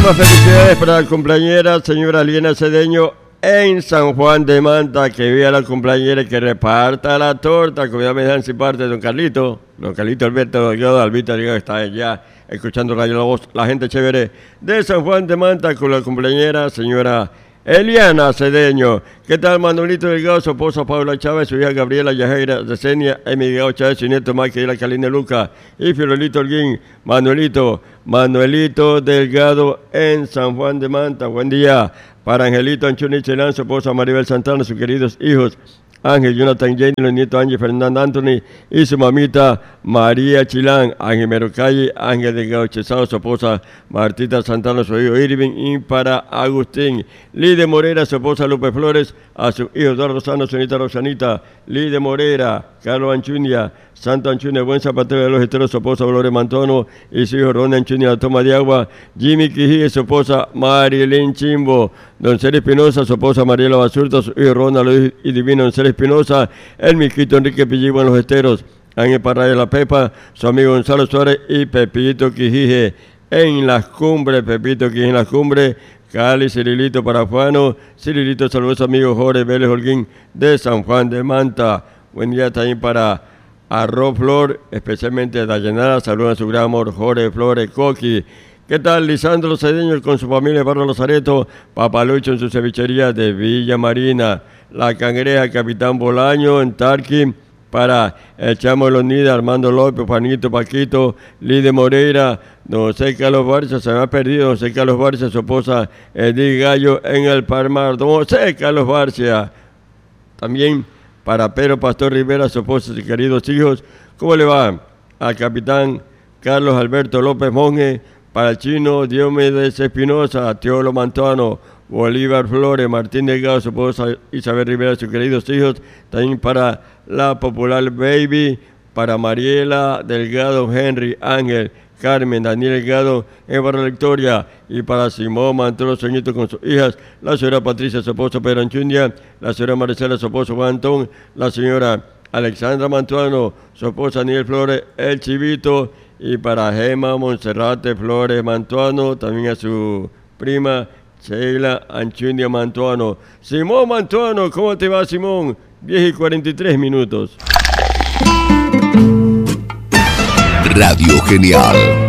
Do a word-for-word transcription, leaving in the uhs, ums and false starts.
Muchísimas felicidades para la cumpleañera señora Liena Cedeño en San Juan de Manta, que vea a la cumpleañera que reparta la torta, como ya me dan sin parte de don Carlito, don Carlito Alberto Delgado, Albita Delgado está allá escuchando Radio La Voz, la gente chévere de San Juan de Manta con la cumpleañera señora Eliana Cedeño. ¿Qué tal Manuelito Delgado, su esposa Paula Chávez, su hija Gabriela Yajaira Yesenia, Emi Delgado Chávez, su nieto Mike y la Caline Luca y Fiorelito Holguín, Manuelito, Manuelito Delgado en San Juan de Manta. Buen día para Angelito Anchuni Chelán, su esposa Maribel Santana, sus queridos hijos Ángel, Jonathan Jenny, los nietos Ángel Fernando Anthony y su mamita María Chilán, Ángel Merocalle, Ángel Delgado Chesado, su esposa Martita Santana, su hijo Irving, y para Agustín, Lide Morera, su esposa Lupe Flores, a su hijo Eduardo Sano, su nieta Rosanita, Lide Morera, Carlos Anchunia, Santo Anchunia, buen zapatero de los esteros, su esposa Dolores Mantono y su hijo Ronda Anchunia, la toma de agua, Jimmy Quijí, su esposa Marilyn Chimbo, Don Celi Espinosa, su esposa Mariela Basurta, su hijo Ronda Luis y Divino Don Celi Espinosa, el miquito Enrique Pilligo en los esteros, Ángel Parraya La Pepa, su amigo Gonzalo Suárez y Pepito Quijije en las cumbres, Pepito Quijije en las cumbres, Cali, Cirilito para Juano, Cirilito saludos amigo Jorge Vélez Holguín de San Juan de Manta. Buen día también para Arroz Flor, especialmente de Dayanara, saludos a su gran amor Jorge Flores Coqui. ¿Qué tal Lisandro Cedeño con su familia de Barrio Lozareto, Papalucho en su cevichería de Villa Marina, La Cangreja, Capitán Bolaño en Tarqui, para el Chamo de los Nidas, Armando López, Juanito, Paquito, Lide Moreira, don José Carlos Barcia, se me ha perdido don José Carlos Barcia, su esposa Edith Gallo en el Palmar, don José Carlos Barcia, también para Pedro Pastor Rivera, su esposa y queridos hijos. ¿Cómo le va? Al capitán Carlos Alberto López Monge, para el chino Diomedes Espinosa, Teolo Mantuano, Bolívar Flores, Martín Delgado, su esposa Isabel Rivera, sus queridos hijos, también para la popular Baby, para Mariela Delgado, Henry, Ángel, Carmen, Daniel Delgado, en Barra Victoria, y para Simón Mantoro Soñito con sus hijas, la señora Patricia, su esposo Pedro Anchundia, la señora Maricela, su esposo Juan Antón, la señora Alexandra Mantuano, su esposa Daniel Flores, el Chivito, y para Gema Monserrate Flores Mantuano, también a su prima Sheila Anchundia Mantuano. Simón Mantuano, ¿cómo te va Simón? diez y cuarenta y tres minutos. Radio Genial.